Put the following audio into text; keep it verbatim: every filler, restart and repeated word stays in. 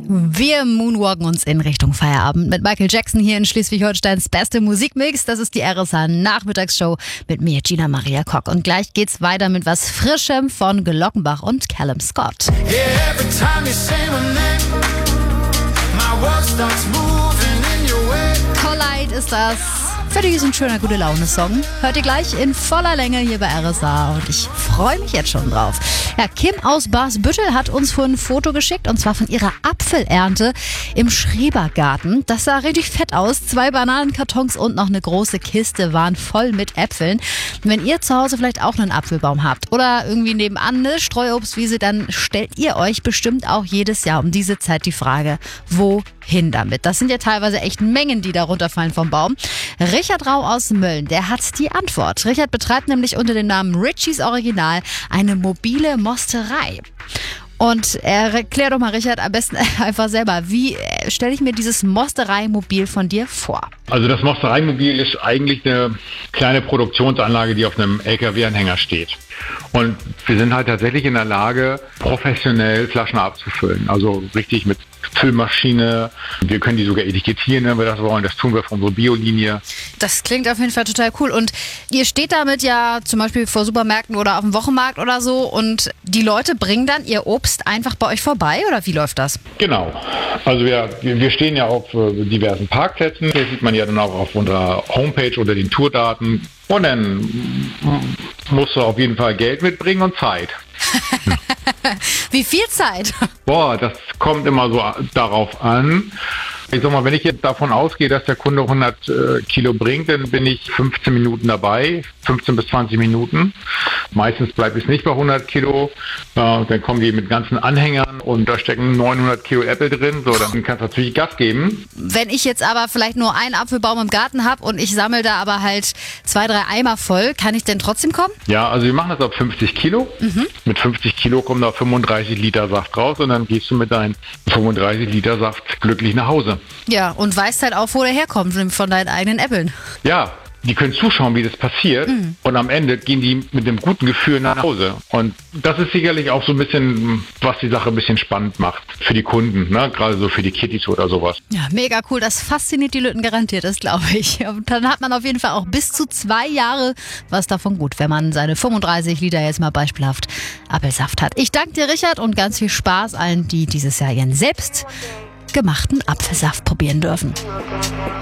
Wir moonwalken uns in Richtung Feierabend mit Michael Jackson hier in Schleswig-Holsteins beste Musikmix. Das ist die R S H-Nachmittagsshow mit mir, Gina Maria Kock. Und gleich geht's weiter mit was Frischem von Glockenbach und Callum Scott. Collide ist das. Für dich ist ein schöner Gute-Laune-Song. Hört ihr gleich in voller Länge hier bei R S H und ich freue mich jetzt schon drauf. Ja, Kim aus Basbüttel hat uns vorhin ein Foto geschickt und zwar von ihrer Apfelernte im Schrebergarten. Das sah richtig fett aus. Zwei Bananenkartons und noch eine große Kiste waren voll mit Äpfeln. Wenn ihr zu Hause vielleicht auch einen Apfelbaum habt oder irgendwie nebenan eine Streuobstwiese, dann stellt ihr euch bestimmt auch jedes Jahr um diese Zeit die Frage, wohin damit? Das sind ja teilweise echt Mengen, die da runterfallen vom Baum. Richard Rau aus Mölln, der hat die Antwort. Richard betreibt nämlich unter dem Namen Richies Original eine mobile Mosterei. Und erklär doch mal, Richard, am besten einfach selber, wie stelle ich mir dieses Mosterei-Mobil von dir vor? Also das Mosterei-Mobil ist eigentlich eine kleine Produktionsanlage, die auf einem L K W-Anhänger steht. Und wir sind halt tatsächlich in der Lage, professionell Flaschen abzufüllen. Also richtig mit Füllmaschine. Wir können die sogar etikettieren, wenn wir das wollen. Das tun wir von unserer Biolinie. Das klingt auf jeden Fall total cool. Und ihr steht damit ja zum Beispiel vor Supermärkten oder auf dem Wochenmarkt oder so und die Leute bringen dann ihr Obst einfach bei euch vorbei oder wie läuft das? Genau. Also wir, wir stehen ja auf diversen Parkplätzen. Das sieht man ja dann auch auf unserer Homepage oder den Tourdaten. Und dann musst du auf jeden Fall Geld mitbringen und Zeit. Wie viel Zeit? Boah, das kommt immer so darauf an. Ich sag mal, wenn ich jetzt davon ausgehe, dass der Kunde hundert Kilo bringt, dann bin ich fünfzehn Minuten dabei, fünfzehn bis zwanzig Minuten. Meistens bleibt es nicht bei hundert Kilo. Äh, dann kommen die mit ganzen Anhängern und da stecken neunhundert Kilo Äpfel drin. So, dann kannst du natürlich Gas geben. Wenn ich jetzt aber vielleicht nur einen Apfelbaum im Garten habe und ich sammle da aber halt zwei, drei Eimer voll, kann ich denn trotzdem kommen? Ja, also wir machen das auf fünfzig Kilo. Mhm. Mit fünfzig Kilo kommen da fünfunddreißig Liter Saft raus und dann gehst du mit deinen fünfunddreißig Liter Saft glücklich nach Hause. Ja, und weißt halt auch, wo der herkommt, von deinen eigenen Äpfeln. Ja, die können zuschauen, wie das passiert mhm. und am Ende gehen die mit einem guten Gefühl nach Hause. Und das ist sicherlich auch so ein bisschen, was die Sache ein bisschen spannend macht für die Kunden, ne? Gerade so für die Kitties oder sowas. Ja, mega cool. Das fasziniert die Lütten garantiert, das glaube ich. Und dann hat man auf jeden Fall auch bis zu zwei Jahre was davon gut, wenn man seine fünfunddreißig Liter jetzt mal beispielhaft Apfelsaft hat. Ich danke dir, Richard, und ganz viel Spaß allen, die dieses Jahr ihren selbst gemachten Apfelsaft probieren dürfen.